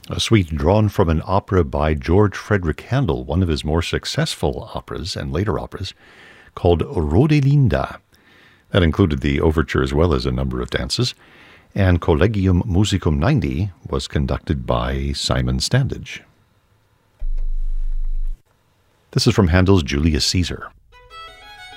a suite drawn from an opera by George Frederick Handel, one of his more successful operas and later operas, called Rodelinda. That included the overture as well as a number of dances, and Collegium Musicum 90 was conducted by Simon Standage. This is from Handel's Julius Caesar.